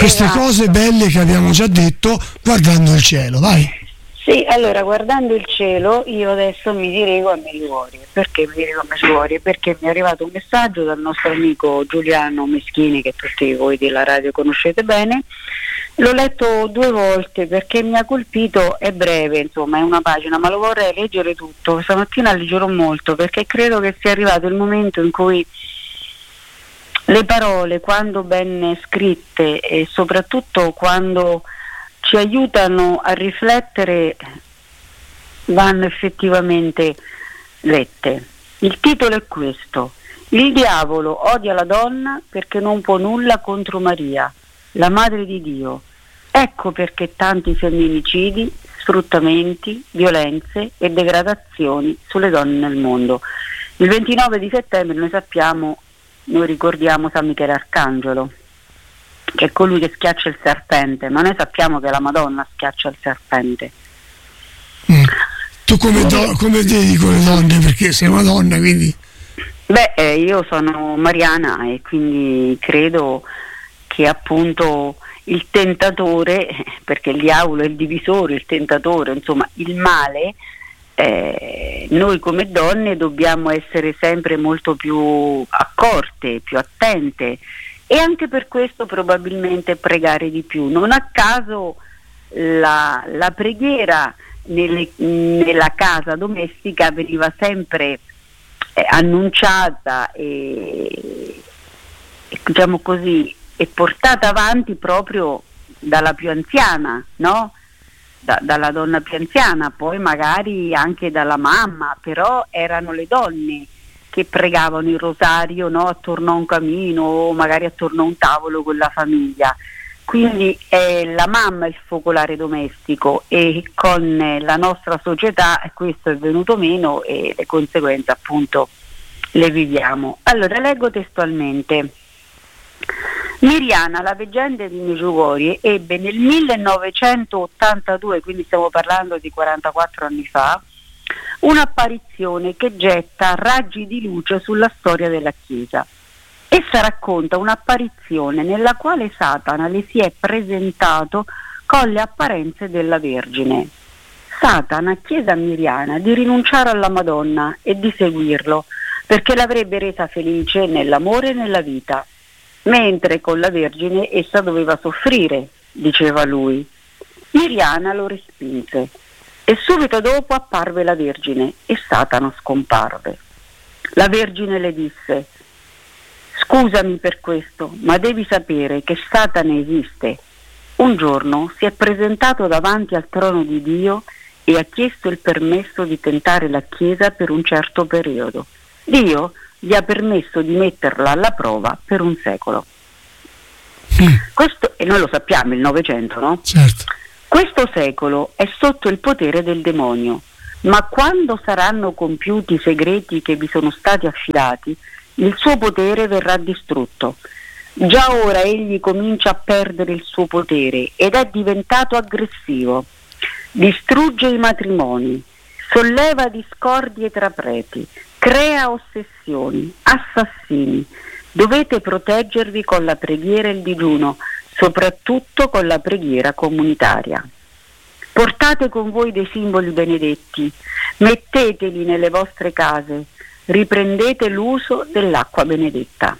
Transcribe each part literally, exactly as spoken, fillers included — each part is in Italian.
queste esatto. cose belle che abbiamo già detto guardando il cielo, vai. Sì, allora guardando il cielo io adesso mi dirigo a Medjugorje. Perché mi dirigo a Medjugorje? Perché mi è arrivato un messaggio dal nostro amico Giuliano Meschini, che tutti voi della radio conoscete bene. L'ho letto due volte perché mi ha colpito, è breve, insomma, è una pagina, ma lo vorrei leggere tutto. Stamattina leggerò molto perché credo che sia arrivato il momento in cui le parole, quando ben scritte e soprattutto quando ci aiutano a riflettere, vanno effettivamente lette. Il titolo è questo: il diavolo odia la donna perché non può nulla contro Maria, la madre di Dio. Ecco perché tanti femminicidi, sfruttamenti, violenze e degradazioni sulle donne nel mondo. Il ventinove di settembre noi sappiamo, noi ricordiamo San Michele Arcangelo, che è colui che schiaccia il serpente, ma noi sappiamo che la Madonna schiaccia il serpente. Mm. Tu come, do- come vedi con le donne? Perché sei una donna, quindi... Beh, eh, io sono mariana e quindi credo che appunto il tentatore, perché il diavolo è il divisore, il tentatore, insomma il male, eh, noi come donne dobbiamo essere sempre molto più accorte, più attente, e anche per questo probabilmente pregare di più. Non a caso la, la preghiera nelle, nella casa domestica veniva sempre eh, annunciata e, e diciamo così e portata avanti proprio dalla più anziana, no? Da, dalla donna più anziana, poi magari anche dalla mamma, però erano le donne che pregavano il rosario, no? Attorno a un camino o magari attorno a un tavolo con la famiglia. Quindi è la mamma il focolare domestico, e con la nostra società questo è venuto meno e le conseguenze appunto le viviamo. Allora leggo testualmente. Miriana, la veggente di Medjugorje, ebbe nel millenovecentottantadue, quindi stiamo parlando di quarantaquattro anni fa, un'apparizione che getta raggi di luce sulla storia della Chiesa. Essa racconta un'apparizione nella quale Satana le si è presentato con le apparenze della Vergine. Satana chiese a Miriana di rinunciare alla Madonna e di seguirlo, perché l'avrebbe resa felice nell'amore e nella vita, mentre con la Vergine essa doveva soffrire, diceva lui. Miriana lo respinse e subito dopo apparve la Vergine e Satana scomparve. La Vergine le disse: scusami per questo, ma devi sapere che Satana esiste. Un giorno si è presentato davanti al trono di Dio e ha chiesto il permesso di tentare la Chiesa per un certo periodo. Dio gli ha permesso di metterla alla prova per un secolo. Mm. Questo, e noi lo sappiamo, il Novecento, no? Certo. Questo secolo è sotto il potere del demonio, ma quando saranno compiuti i segreti che vi sono stati affidati, il suo potere verrà distrutto. Già ora egli comincia a perdere il suo potere ed è diventato aggressivo. Distrugge i matrimoni, solleva discordie tra preti, crea ossessioni, assassini. Dovete proteggervi con la preghiera e il digiuno, soprattutto con la preghiera comunitaria. Portate con voi dei simboli benedetti, metteteli nelle vostre case, riprendete l'uso dell'acqua benedetta.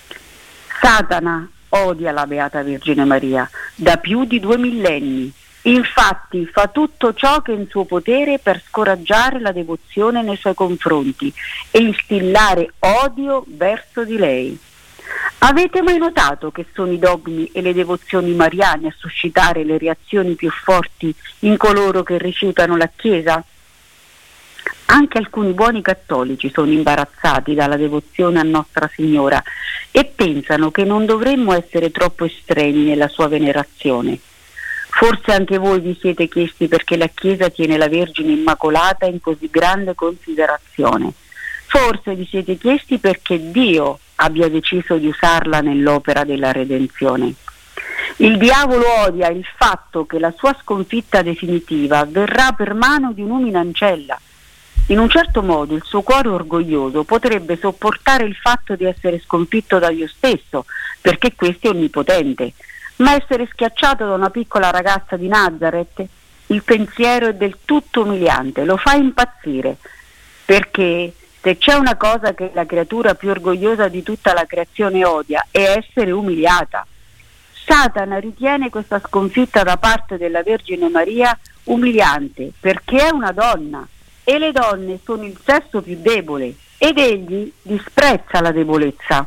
Satana odia la Beata Vergine Maria da più di due millenni. Infatti fa tutto ciò che è in suo potere per scoraggiare la devozione nei suoi confronti e instillare odio verso di lei. Avete mai notato che sono i dogmi e le devozioni mariane a suscitare le reazioni più forti in coloro che rifiutano la Chiesa? Anche alcuni buoni cattolici sono imbarazzati dalla devozione a Nostra Signora e pensano che non dovremmo essere troppo estremi nella sua venerazione. Forse anche voi vi siete chiesti perché la Chiesa tiene la Vergine Immacolata in così grande considerazione. Forse vi siete chiesti perché Dio abbia deciso di usarla nell'opera della redenzione. Il diavolo odia il fatto che la sua sconfitta definitiva avverrà per mano di un'uminancella. In un certo modo il suo cuore orgoglioso potrebbe sopportare il fatto di essere sconfitto da Dio stesso, perché questo è onnipotente, ma essere schiacciato da una piccola ragazza di Nazareth, il pensiero è del tutto umiliante, lo fa impazzire, perché se c'è una cosa che la creatura più orgogliosa di tutta la creazione odia è essere umiliata. Satana ritiene questa sconfitta da parte della Vergine Maria umiliante perché è una donna e le donne sono il sesso più debole ed egli disprezza la debolezza.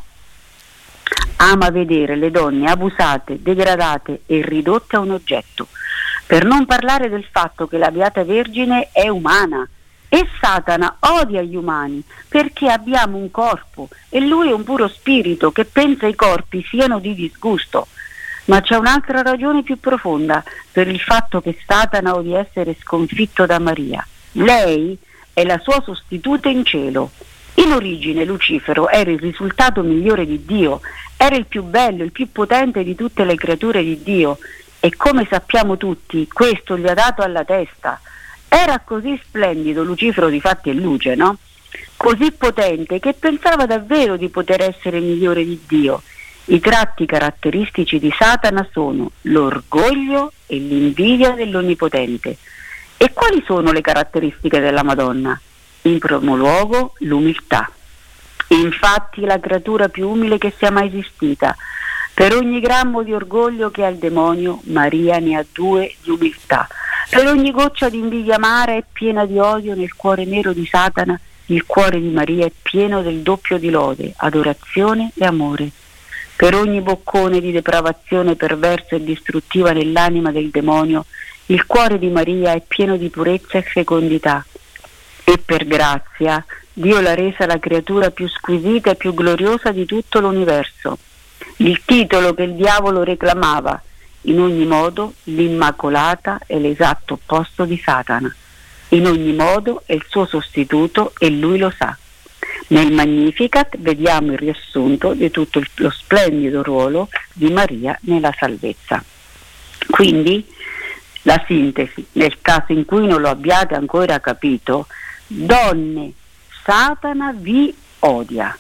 Ama vedere le donne abusate, degradate e ridotte a un oggetto, per non parlare del fatto che la Beata Vergine è umana e Satana odia gli umani perché abbiamo un corpo e lui è un puro spirito che pensa i corpi siano di disgusto. Ma c'è un'altra ragione più profonda per il fatto che Satana odia essere sconfitto da Maria. Lei è la sua sostituta in cielo. In origine Lucifero era il risultato migliore di Dio, era il più bello, il più potente di tutte le creature di Dio e come sappiamo tutti questo gli ha dato alla testa. Era così splendido, Lucifero difatti è luce, no? Così potente che pensava davvero di poter essere migliore di Dio. I tratti caratteristici di Satana sono l'orgoglio e l'invidia dell'Onnipotente. E quali sono le caratteristiche della Madonna? In primo luogo l'umiltà. Infatti la creatura più umile che sia mai esistita. Per ogni grammo di orgoglio che ha il demonio, Maria ne ha due di umiltà. Per ogni goccia di invidia amara e piena di odio nel cuore nero di Satana, il cuore di Maria è pieno del doppio di lode, adorazione e amore. Per ogni boccone di depravazione perversa e distruttiva nell'anima del demonio, il cuore di Maria è pieno di purezza e fecondità. E per grazia Dio l'ha resa la creatura più squisita e più gloriosa di tutto l'universo. Il titolo che il diavolo reclamava, in ogni modo l'Immacolata è l'esatto opposto di Satana. In ogni modo è il suo sostituto e lui lo sa. Nel Magnificat vediamo il riassunto di tutto il, lo splendido ruolo di Maria nella salvezza. Quindi la sintesi, nel caso in cui non lo abbiate ancora capito, donne, Satana vi odia.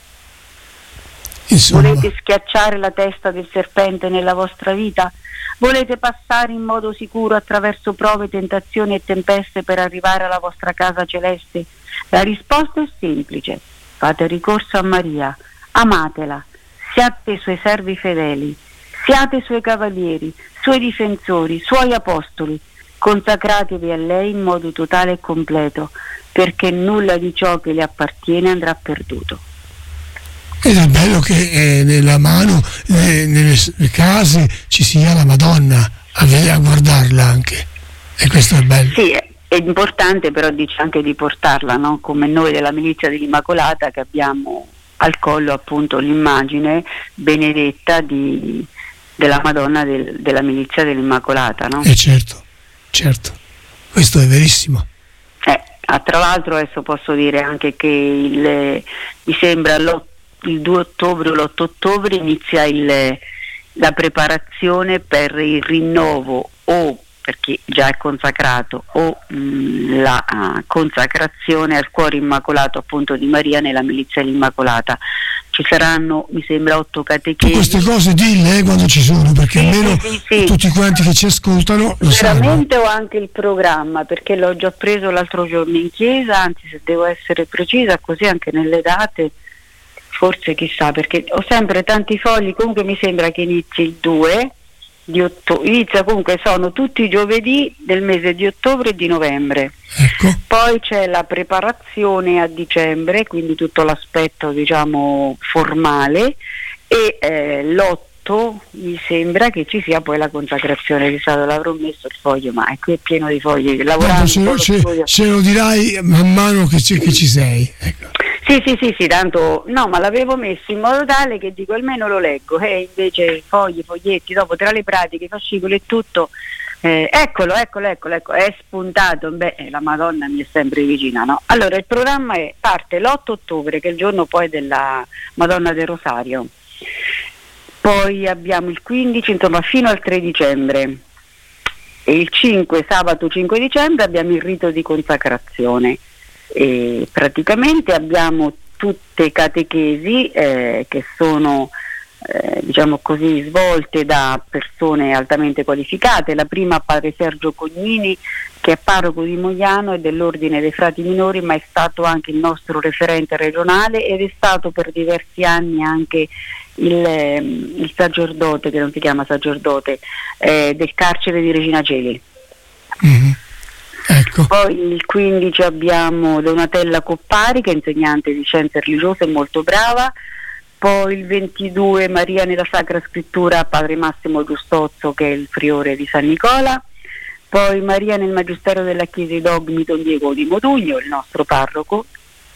Insomma. Volete schiacciare la testa del serpente nella vostra vita? Volete passare in modo sicuro attraverso prove, tentazioni e tempeste per arrivare alla vostra casa celeste? La risposta è semplice. Fate ricorso a Maria, amatela, siate i suoi servi fedeli, siate i suoi cavalieri, suoi difensori, suoi apostoli, consacratevi a lei in modo totale e completo, perché nulla di ciò che le appartiene andrà perduto. Ed è bello che eh, nella mano, eh, nelle case ci sia la Madonna a, a guardarla anche, e questo è bello. Sì, è importante, però dice anche di portarla, no? Come noi della Milizia dell'Immacolata, che abbiamo al collo appunto l'immagine benedetta di, della Madonna del, della Milizia dell'Immacolata, no? Eh certo, certo, questo è verissimo. Eh, ah, tra l'altro adesso posso dire anche che il, mi sembra il due ottobre o l'otto ottobre inizia il, la preparazione per il rinnovo o perché già è consacrato, o mh, la uh, consacrazione al cuore immacolato appunto di Maria nella Milizia dell'Immacolata. Ci saranno, mi sembra, otto catechesi. Queste cose dille eh, quando ci sono, perché sì, almeno sì, sì, sì. tutti quanti che ci ascoltano lo veramente sanno. Ho anche il programma, perché l'ho già preso l'altro giorno in chiesa, anzi se devo essere precisa, così anche nelle date, forse chissà, perché ho sempre tanti fogli. Comunque mi sembra che inizi il due di ottobre, inizia comunque, sono tutti i giovedì del mese di ottobre e di novembre. Ecco. Poi c'è la preparazione a dicembre, quindi tutto l'aspetto diciamo formale, e eh, l'otto mi sembra che ci sia poi la consacrazione. Di stato l'avrò messo il foglio, ma è qui è pieno di fogli, lavorando no, se, se, se lo dirai man mano che ci, che ci sei, ecco. Sì, sì, sì, sì, tanto no, ma l'avevo messo in modo tale che dico almeno lo leggo, e eh, invece fogli, foglietti, dopo tra le pratiche, fascicoli e tutto, eh, eccolo, eccolo, eccolo, ecco, è spuntato, beh, la Madonna mi è sempre vicina, no? Allora, il programma è, parte l'otto ottobre, che è il giorno poi della Madonna del Rosario, poi abbiamo il quindici, insomma, fino al tre dicembre, e il cinque, sabato cinque dicembre, abbiamo il rito di consacrazione. E praticamente abbiamo tutte catechesi eh, che sono eh, diciamo così, svolte da persone altamente qualificate. La prima, padre Sergio Cognini, che è parroco di Mogliano e dell'Ordine dei Frati Minori, ma è stato anche il nostro referente regionale ed è stato per diversi anni anche il, il sacerdote, che non si chiama sacerdote, eh, del carcere di Regina Coeli. Mm-hmm. Ecco. Poi il quindici abbiamo Donatella Coppari, che è insegnante di scienze religiose, molto brava. Poi il ventidue Maria nella Sacra Scrittura, padre Massimo Giustozzo, che è il priore di San Nicola. Poi Maria nel Magistero della Chiesa i Dogmi, Don Diego di Modugno, il nostro parroco.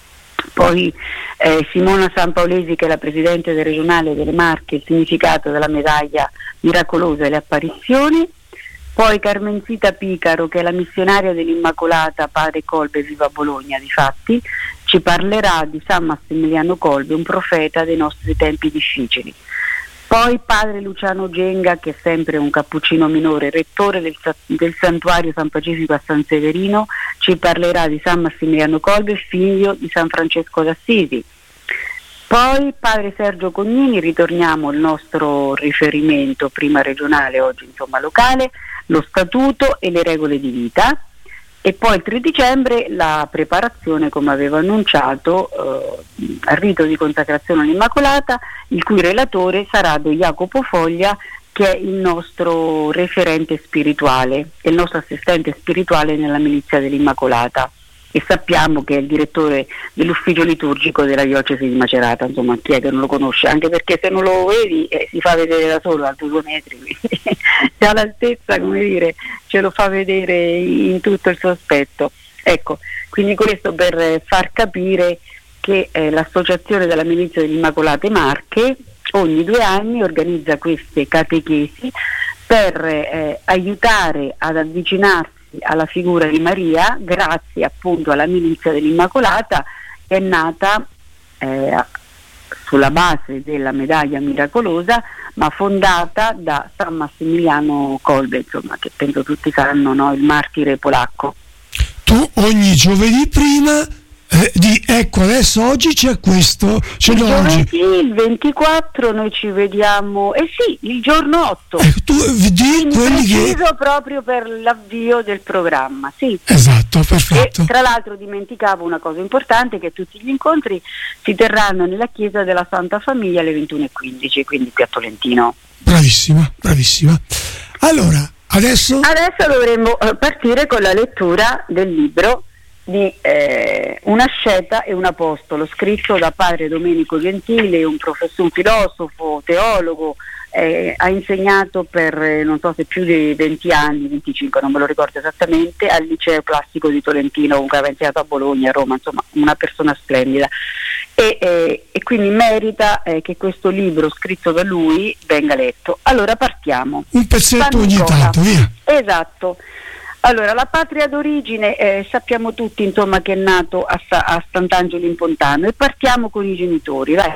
Poi eh, Simona Sampaolesi, che è la presidente del regionale delle Marche, il significato della medaglia miracolosa e le apparizioni. Poi Carmencita Picaro, che è la missionaria dell'Immacolata, padre Colbe, viva Bologna, difatti, ci parlerà di San Massimiliano Kolbe, un profeta dei nostri tempi difficili. Poi padre Luciano Genga, che è sempre un cappuccino minore, rettore del, del santuario San Pacifico a San Severino, ci parlerà di San Massimiliano Kolbe, figlio di San Francesco d'Assisi. Poi padre Sergio Cognini, ritorniamo al nostro riferimento, prima regionale, oggi insomma locale, lo statuto e le regole di vita. E poi il tre dicembre la preparazione, come avevo annunciato, eh, al rito di consacrazione all'Immacolata, il cui relatore sarà Don Jacopo Foglia, che è il nostro referente spirituale, è il nostro assistente spirituale nella milizia dell'Immacolata, e sappiamo che è il direttore dell'ufficio liturgico della diocesi di Macerata. Insomma, chi è che non lo conosce? Anche perché se non lo vedi eh, si fa vedere da solo, alto due metri, quindi già l'altezza, come dire, ce lo fa vedere in tutto il suo aspetto. Ecco, quindi questo per far capire che eh, l'associazione della milizia dell'Immacolate Marche ogni due anni organizza queste catechesi per eh, aiutare ad avvicinarsi alla figura di Maria, grazie appunto alla milizia dell'Immacolata, che è nata eh, sulla base della medaglia miracolosa, ma fondata da San Massimiliano Kolbe, insomma, che penso tutti sanno, no? Il martire polacco. Tu ogni giovedì prima eh, di ecco adesso oggi c'è questo, c'è il oggi. Giovedì, il ventiquattro noi ci vediamo, eh sì, il giorno otto. Eh, tu vedi quelli che proprio per l'avvio del programma, sì. Esatto, perfetto. E tra l'altro dimenticavo una cosa importante, che tutti gli incontri si terranno nella chiesa della Santa Famiglia alle ventuno e quindici, quindi qui a Tolentino. Bravissima, bravissima. Allora, adesso Adesso dovremmo eh, partire con la lettura del libro di eh, Una asceta e un apostolo, scritto da padre Domenico Gentile, un professore, un filosofo, teologo, eh, ha insegnato per eh, non so se più di venti anni, venticinque, non me lo ricordo esattamente, al liceo classico di Tolentino, comunque aveva insegnato a Bologna, a Roma, insomma una persona splendida, e, eh, e quindi merita eh, che questo libro scritto da lui venga letto. Allora partiamo. un pezzetto ogni tanto, via. Esatto. Allora, la patria d'origine eh, sappiamo tutti, insomma, che è nato a, Sa- a Sant'Angelo in Pontano, e partiamo con i genitori. Dai.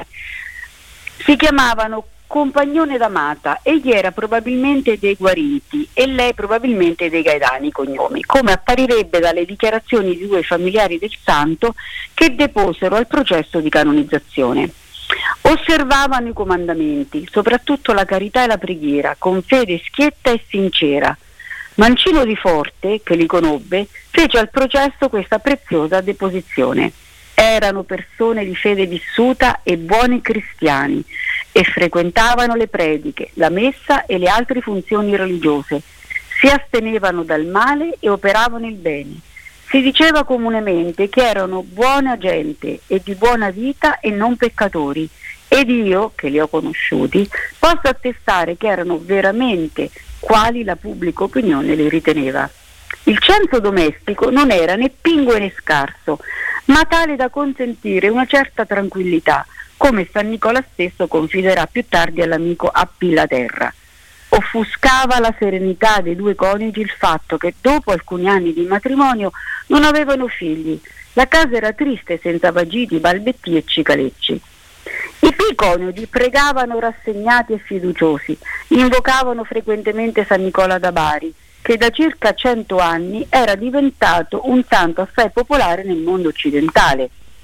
Si chiamavano Compagnone d'Amata, egli era probabilmente dei Guarinti e lei probabilmente dei Gaetani, cognomi, come apparirebbe dalle dichiarazioni di due familiari del santo che deposero al processo di canonizzazione. Osservavano i comandamenti, soprattutto la carità e la preghiera, con fede schietta e sincera. Mancino di Forte, che li conobbe, fece al processo questa preziosa deposizione. Erano persone di fede vissuta e buoni cristiani, e frequentavano le prediche, la messa e le altre funzioni religiose. Si astenevano dal male e operavano il bene. Si diceva comunemente che erano buona gente e di buona vita e non peccatori, ed io, che li ho conosciuti, posso attestare che erano veramente quali la pubblica opinione li riteneva. Il censo domestico non era né pingue né scarso, ma tale da consentire una certa tranquillità, come San Nicola stesso confiderà più tardi all'amico Appillaterra. Offuscava la serenità dei due coniugi il fatto che dopo alcuni anni di matrimonio non avevano figli. La casa era triste senza vagiti, balbetti e cicalecci. I figli coniugi pregavano rassegnati e fiduciosi, invocavano frequentemente San Nicola da Bari, che da circa cento anni era diventato un santo assai popolare nel mondo occidentale.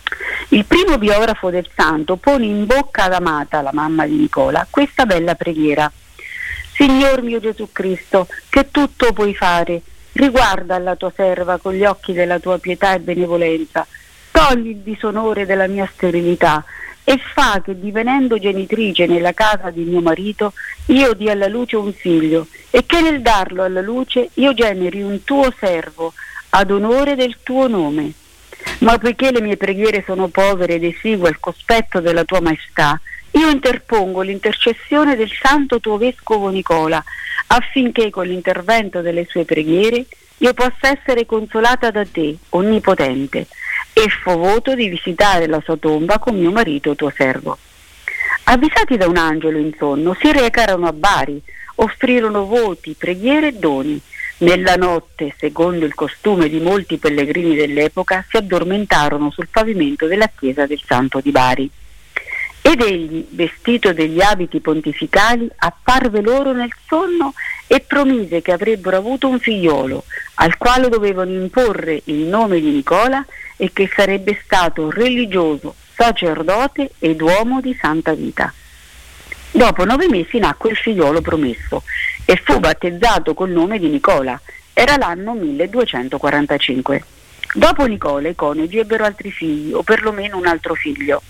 Il primo biografo del santo pone in bocca ad Amata, la mamma di Nicola, questa bella preghiera: Signor mio Gesù Cristo, che tutto puoi fare, riguarda alla tua serva con gli occhi della tua pietà e benevolenza, togli il disonore della mia sterilità e fa che, divenendo genitrice nella casa di mio marito, io dia alla luce un figlio, e che nel darlo alla luce io generi un tuo servo ad onore del tuo nome. Ma poiché le mie preghiere sono povere ed esigue al cospetto della tua maestà, io interpongo l'intercessione del santo tuo vescovo Nicola, affinché con l'intervento delle sue preghiere io possa essere consolata da te, onnipotente, e fo voto di visitare la sua tomba con mio marito tuo servo. Avvisati da un angelo in sonno, si recarono a Bari, offrirono voti, preghiere e doni. Nella notte, secondo il costume di molti pellegrini dell'epoca, si addormentarono sul pavimento della chiesa del Santo di Bari. Ed egli, vestito degli abiti pontificali, apparve loro nel sonno e promise che avrebbero avuto un figliolo, al quale dovevano imporre il nome di Nicola e che sarebbe stato religioso, sacerdote ed uomo di santa vita. Dopo nove mesi nacque il figliolo promesso e fu battezzato col nome di Nicola. Era l'anno milleduecentoquarantacinque. Dopo Nicola i coniugi ebbero altri figli, o perlomeno un altro figlio,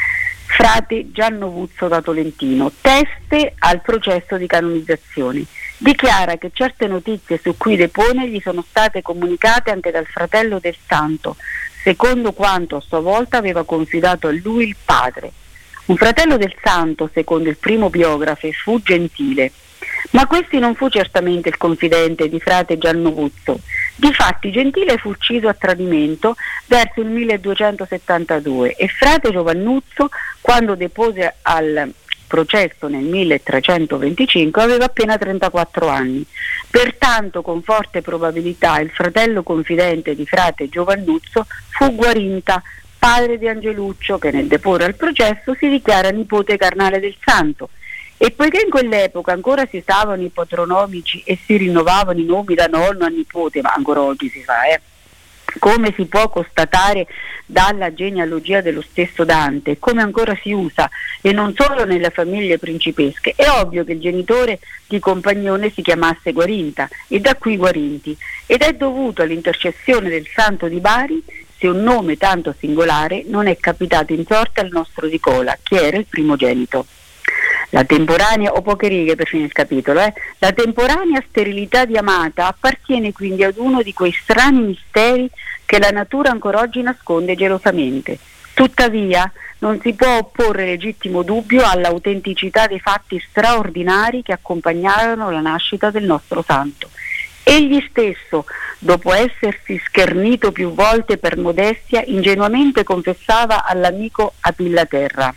frate Gianno Vuzzo da Tolentino, teste al processo di canonizzazione. Dichiara che certe notizie su cui depone gli sono state comunicate anche dal fratello del santo, secondo quanto a sua volta aveva confidato a lui il padre. Un fratello del santo, secondo il primo biografo, fu Gentile, ma questi non fu certamente il confidente di frate Gianno Vuzzo. Difatti Gentile fu ucciso a tradimento verso il milleduecentosettantadue e frate Giovannuzzo, quando depose al processo nel milletrecentoventicinque, aveva appena trentaquattro anni. Pertanto, con forte probabilità, il fratello confidente di frate Giovannuzzo fu Guarinta, padre di Angeluccio, che nel deporre al processo si dichiara nipote carnale del santo. E poiché in quell'epoca ancora si usavano i patronomici e si rinnovavano i nomi da nonno a nipote, ma ancora oggi si fa, eh, come si può constatare dalla genealogia dello stesso Dante, come ancora si usa, e non solo nelle famiglie principesche, è ovvio che il genitore di Compagnone si chiamasse Guarinta, e da qui Guarinti, ed è dovuto all'intercessione del santo di Bari se un nome tanto singolare non è capitato in sorte al nostro Nicola, che era il primogenito. La temporanea, ho poche righe per finire il capitolo, eh? La temporanea sterilità di Amata appartiene quindi ad uno di quei strani misteri che la natura ancora oggi nasconde gelosamente. Tuttavia non si può opporre legittimo dubbio all'autenticità dei fatti straordinari che accompagnarono la nascita del nostro santo. Egli stesso, dopo essersi schernito più volte per modestia, ingenuamente confessava all'amico Apillaterra: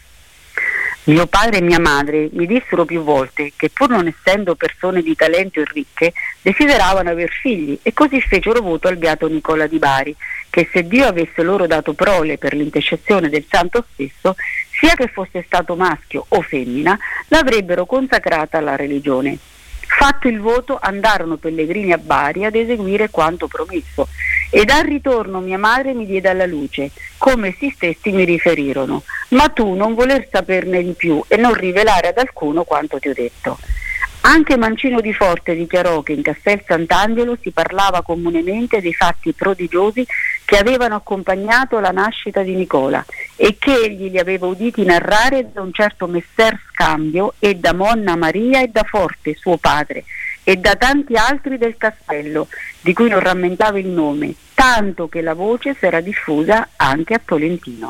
mio padre e mia madre mi dissero più volte che, pur non essendo persone di talento e ricche, desideravano aver figli, e così fecero voto al beato Nicola di Bari, che se Dio avesse loro dato prole per l'intercessione del santo stesso, sia che fosse stato maschio o femmina, l'avrebbero consacrata alla religione. Fatto il voto, andarono pellegrini a Bari ad eseguire quanto promesso, ed al ritorno mia madre mi diede alla luce, come essi stessi mi riferirono, ma tu non voler saperne di più e non rivelare ad alcuno quanto ti ho detto. Anche Mancino di Forte dichiarò che in Castel Sant'Angelo si parlava comunemente dei fatti prodigiosi che avevano accompagnato la nascita di Nicola e che egli li aveva uditi narrare da un certo messer Scambio e da Monna Maria e da Forte, suo padre, e da tanti altri del castello, di cui non rammentava il nome, tanto che la voce s'era diffusa anche a Tolentino.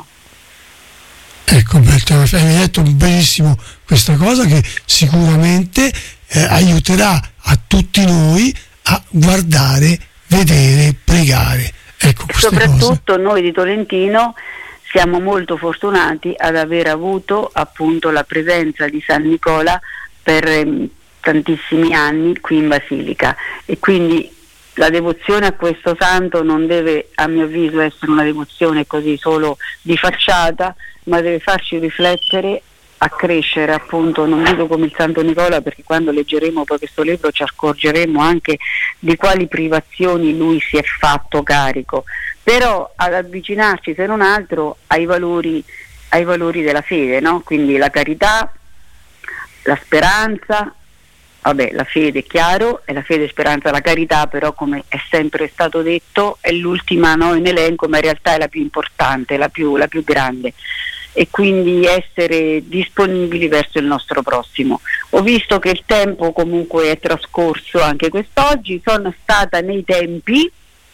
Ecco, Bertone, hai detto benissimo questa cosa che sicuramente eh, aiuterà a tutti noi a guardare, vedere, pregare. Ecco, soprattutto cose. Noi di Tolentino siamo molto fortunati ad aver avuto appunto la presenza di San Nicola per eh, tantissimi anni qui in Basilica, e quindi la devozione a questo santo non deve, a mio avviso, essere una devozione così solo di facciata, ma deve farci riflettere, a crescere, appunto, non dico come il Santo Nicola, perché quando leggeremo poi questo libro ci accorgeremo anche di quali privazioni lui si è fatto carico, però ad avvicinarci se non altro ai valori, ai valori della fede, no? Quindi la carità, la speranza, vabbè, la fede è chiaro, è la fede, speranza, la carità, però come è sempre stato detto è l'ultima, no, in elenco, ma in realtà è la più importante, la più, la più grande, e quindi essere disponibili verso il nostro prossimo. Ho visto che il tempo comunque è trascorso anche quest'oggi, sono stata nei tempi.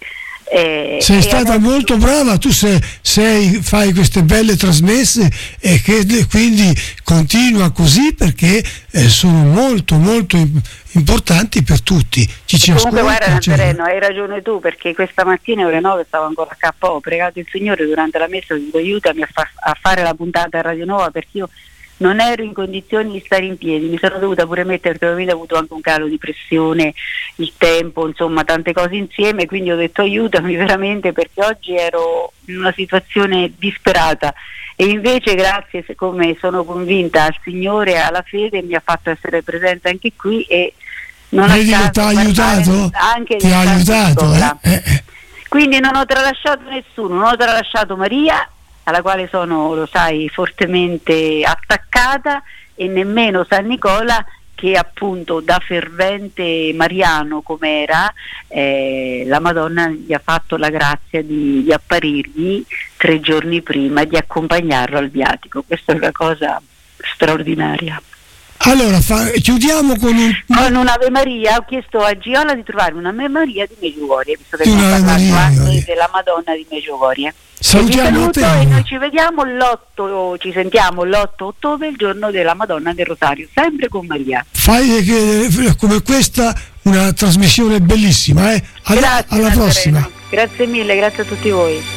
Eh, sei stata adesso... molto brava, tu sei, sei, fai queste belle trasmesse e che quindi continua così, perché eh, sono molto molto importanti per tutti. Ci ci comunque ascolta, guarda Nazareno, hai ragione tu, perché questa mattina ore nove stavo ancora a capo, ho pregato il Signore durante la messa, dico aiutami a, fa- a fare la puntata a Radio Nuova, perché io non ero in condizioni di stare in piedi, mi sono dovuta pure mettere, perché ho avuto anche un calo di pressione, il tempo, insomma tante cose insieme, quindi ho detto aiutami veramente, perché oggi ero in una situazione disperata, e invece grazie, siccome sono convinta al Signore e alla fede, mi ha fatto essere presente anche qui, e non vedi che ti ha aiutato? Anche ti ha aiutato eh? Eh. Quindi non ho tralasciato nessuno, non ho tralasciato Maria, alla quale sono, lo sai, fortemente attaccata, e nemmeno San Nicola, che appunto da fervente mariano come era, eh, la Madonna gli ha fatto la grazia di, di apparirgli tre giorni prima e di accompagnarlo al viatico. Questa è una cosa straordinaria. Allora fa, chiudiamo con un... con un'Ave Maria. Ho chiesto a Giola di trovare un'Ave Maria di Medjugorje, visto che abbiamo parlato anche della Madonna di Medjugorje. Salutiamo te. E noi ci vediamo l'otto, ci sentiamo l'otto ottobre, il giorno della Madonna del Rosario, sempre con Maria. Fai che, come questa una trasmissione bellissima, eh? Alla, grazie, alla prossima. Grazie mille, grazie a tutti voi.